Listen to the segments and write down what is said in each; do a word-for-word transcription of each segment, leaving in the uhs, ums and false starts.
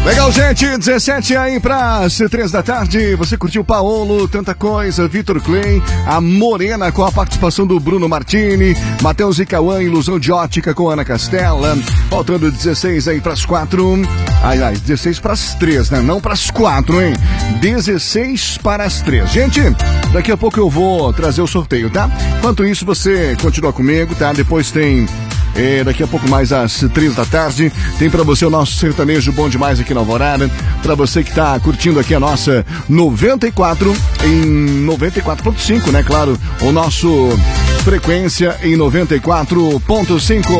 Legal, gente, dezessete aí pras três da tarde, você curtiu Paolo, Tanta Coisa, Vitor Clay, a Morena com a participação do Bruno Martini, Matheus e Cauã, Ilusão de Ótica com Ana Castela, faltando dezesseis aí pras quatro, aliás, dezesseis pras três, né, não pras quatro, hein, dezesseis para as três. Gente, daqui a pouco eu vou trazer o sorteio, tá? Enquanto isso, você continua comigo, tá? Depois tem... É, daqui a pouco mais às três da tarde tem pra você o nosso sertanejo bom demais aqui na Alvorada, pra você que tá curtindo aqui a nossa noventa e quatro em noventa e quatro ponto cinco, né, claro, o nosso frequência em noventa e quatro ponto cinco.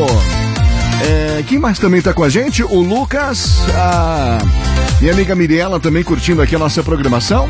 É, quem mais também tá com a gente? O Lucas, a minha amiga Mirella também curtindo aqui a nossa programação.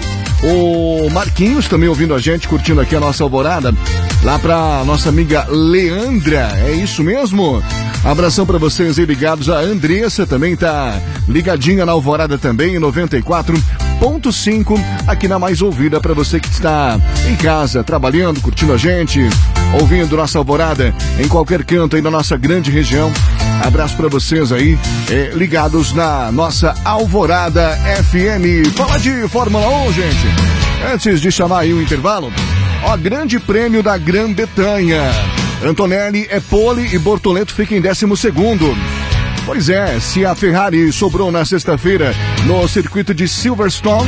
O Marquinhos também ouvindo a gente, curtindo aqui a nossa Alvorada. Lá pra nossa amiga Leandra, é isso mesmo? Abração pra vocês aí ligados. A Andressa também tá ligadinha na Alvorada também, em noventa e quatro ponto cinco, aqui na mais ouvida pra você que está em casa, trabalhando, curtindo a gente, ouvindo nossa Alvorada em qualquer canto aí da nossa grande região. Abraço pra vocês aí, é, ligados na nossa Alvorada F M. Fala de Fórmula um, gente. Antes de chamar aí o intervalo, ó, Grande Prêmio da Grã-Bretanha. Antonelli é pole e Bortoleto fica em décimo segundo. Pois é, se a Ferrari sobrou na sexta-feira no circuito de Silverstone,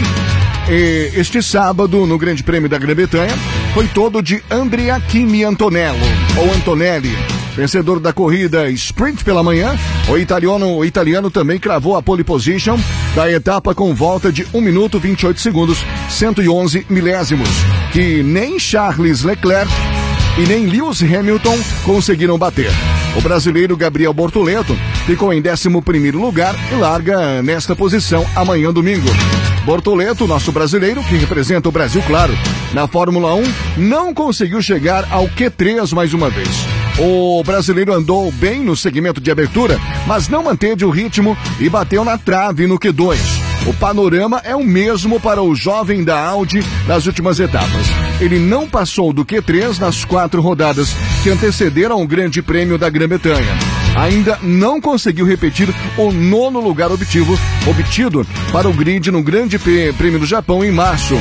e este sábado no Grande Prêmio da Grã-Bretanha foi todo de Andrea Kimi Antonello, ou Antonelli. Vencedor da corrida sprint pela manhã, o italiano, o italiano também cravou a pole position da etapa com volta de um minuto vinte e oito segundos, cento e onze milésimos, que nem Charles Leclerc e nem Lewis Hamilton conseguiram bater. O brasileiro Gabriel Bortoleto ficou em décimo primeiro lugar e larga nesta posição amanhã domingo. Bortoleto, nosso brasileiro, que representa o Brasil, claro, na Fórmula um, não conseguiu chegar ao Q três mais uma vez. O brasileiro andou bem no segmento de abertura, mas não manteve o ritmo e bateu na trave no Q dois. O panorama é o mesmo para o jovem da Audi nas últimas etapas. Ele não passou do Q três nas quatro rodadas que antecederam o Grande Prêmio da Grã-Bretanha. Ainda não conseguiu repetir o nono lugar obtido, obtido para o grid no Grande Prêmio do Japão em março.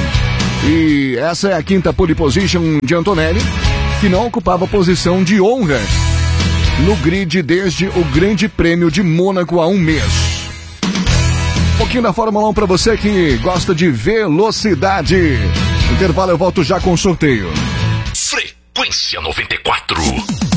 E essa é a quinta pole position de Antonelli, que não ocupava a posição de honra no grid desde o Grande Prêmio de Mônaco há um mês. Um pouquinho da Fórmula um para você que gosta de velocidade. Intervalo, eu volto já com o sorteio. Frequência noventa e quatro.